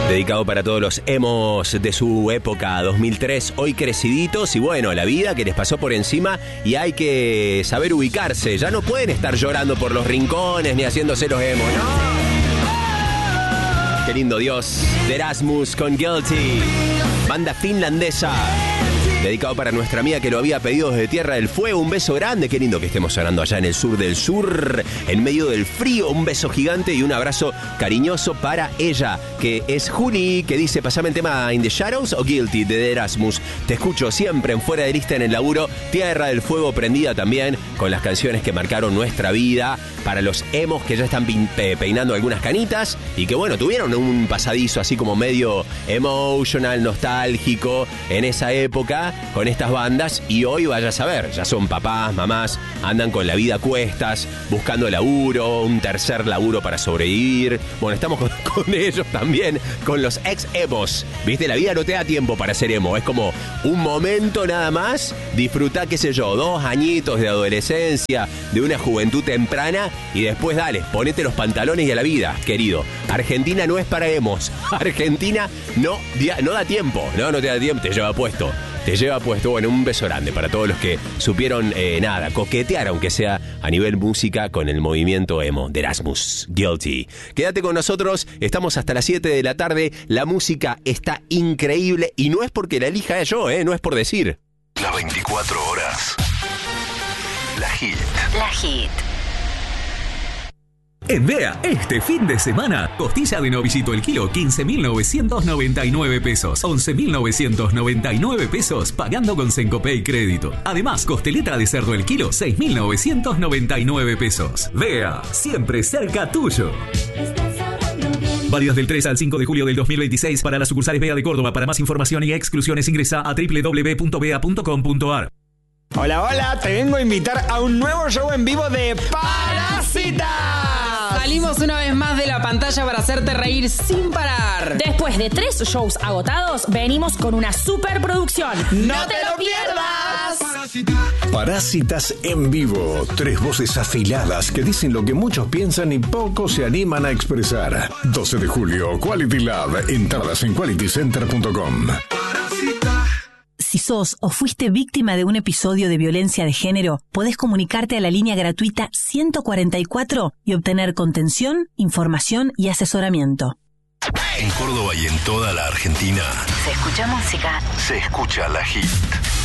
Dedicado para todos los emos de su época 2003, hoy creciditos y bueno, la vida que les pasó por encima y hay que saber ubicarse. Ya no pueden estar llorando por los rincones ni haciéndose los emos, ¿no? Qué lindo Dios. De Erasmus con Guilty, banda finlandesa. Dedicado para nuestra amiga que lo había pedido desde Tierra del Fuego. Un beso grande, qué lindo que estemos sonando allá en el sur del sur, en medio del frío. Un beso gigante y un abrazo cariñoso para ella, que es Juli, que dice: pasame el tema In the Shadows o Guilty de Erasmus. Te escucho siempre en Fuera de Lista en el laburo. Tierra del Fuego prendida también con las canciones que marcaron nuestra vida. Para los emos que ya están peinando algunas canitas y que bueno, tuvieron un pasadizo así como medio emotional, nostálgico en esa época con estas bandas, y hoy vaya a saber, ya son papás, mamás, andan con la vida a cuestas, buscando laburo, un tercer laburo para sobrevivir. Bueno, estamos con ellos también, con los ex-emos. ¿Viste? La vida no te da tiempo para ser emo, es como un momento nada más, disfrutá, qué sé yo, 2 añitos de adolescencia, de una juventud temprana, y después dale, ponete los pantalones y a la vida, querido. Argentina no es para emos, Argentina no da tiempo, no te da tiempo, te lleva puesto. Bueno, un beso grande para todos los que supieron, coquetear, aunque sea a nivel música, con el movimiento emo de Erasmus, Guilty. Quédate con nosotros, estamos hasta las 7 de la tarde, la música está increíble y no es porque la elija yo, no es por decir. Las 24 horas. La Hit. La Hit. En Vea, este fin de semana, costilla de novillito el kilo, 15.999 pesos, 11.999 pesos, pagando con Sencopay Crédito. Además, costeleta de cerdo el kilo, 6.999 pesos. Vea, siempre cerca tuyo. Válidas del 3 al 5 de julio del 2026 para las sucursales Vea de Córdoba. Para más información y exclusiones ingresa a www.vea.com.ar. Hola, te vengo a invitar a un nuevo show en vivo de Parásitas. Salimos una vez más de la pantalla para hacerte reír sin parar. Después de 3 shows agotados, venimos con una superproducción. ¡No te lo pierdas! Parásitas en vivo. 3 voces afiladas que dicen lo que muchos piensan y pocos se animan a expresar. 12 de julio, Quality Lab. Entradas en qualitycenter.com. Si sos o fuiste víctima de un episodio de violencia de género, podés comunicarte a la línea gratuita 144 y obtener contención, información y asesoramiento. En Córdoba y en toda la Argentina Se escucha música. se escucha La Hit.